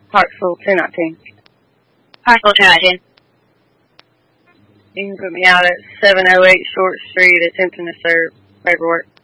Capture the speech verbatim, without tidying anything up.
Hartsville two nineteen. Hartsville two nineteen. You can put me out at seven oh eight Short Street, attempting to serve paperwork.